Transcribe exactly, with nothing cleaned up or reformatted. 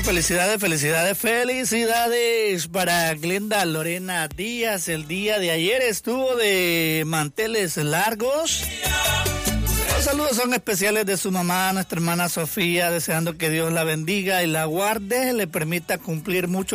Felicidades, felicidades, felicidades para Glenda Lorena Díaz. El día de ayer estuvo de manteles largos. Los saludos son especiales de su mamá, nuestra hermana Sofía, deseando que Dios la bendiga y la guarde, le permita cumplir mucho